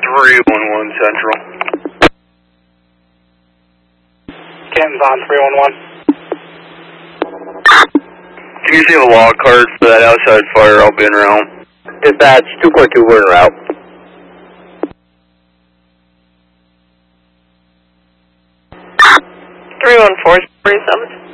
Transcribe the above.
311 Central. Canton's on 311. If you see a log card for that outside fire, I'll be in route. Dispatch 242, we're en route. Three 147.